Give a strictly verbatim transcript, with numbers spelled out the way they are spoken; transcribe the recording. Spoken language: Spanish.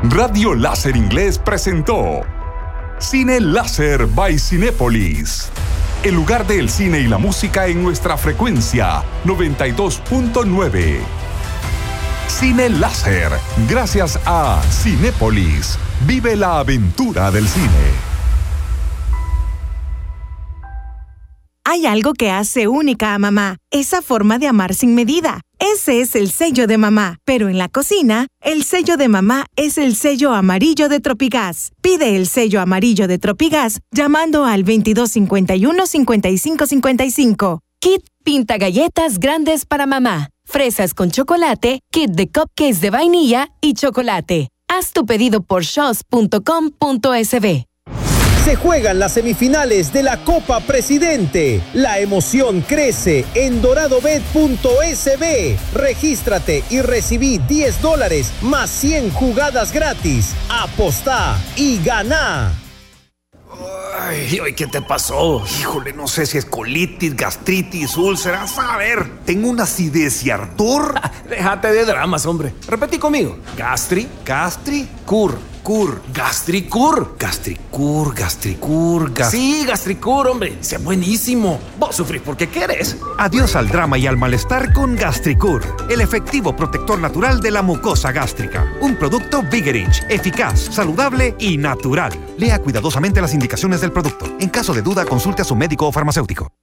Radio Láser Inglés presentó Cine Láser by Cinépolis, el lugar del cine y la música en nuestra frecuencia noventa y dos punto nueve. Cine Láser, gracias a Cinépolis. Vive la aventura del cine. Hay algo que hace única a mamá, esa forma de amar sin medida. Ese es el sello de mamá, pero en la cocina, el sello de mamá es el sello amarillo de Tropigas. Pide el sello amarillo de Tropigas llamando al veintidós cincuenta y uno cincuenta y cinco cincuenta y cinco. Kit pinta galletas grandes para mamá. Fresas con chocolate, kit de cupcakes de vainilla y chocolate. Haz tu pedido por shos punto com punto es be. Se juegan las semifinales de la Copa Presidente. La emoción crece en doradobet punto es be. Regístrate y recibí diez dólares más cien jugadas gratis. Apostá y ganá. Ay, ay, ¿qué te pasó? Híjole, no sé si es colitis, gastritis, úlceras. A ver, tengo una acidez y ardor. Ah, déjate de dramas, hombre. Repetí conmigo. Gastri, Gastri, cur, cur, gastricur. gastricur, gastricur, gas... Sí, gastricur, hombre. Sea buenísimo. Vos sufrís porque querés. Adiós al drama y al malestar con Gastricur, el efectivo protector natural de la mucosa gástrica. Un producto Vigerich, eficaz, saludable y natural. Lea cuidadosamente las indicaciones del producto. En caso de duda, consulte a su médico o farmacéutico.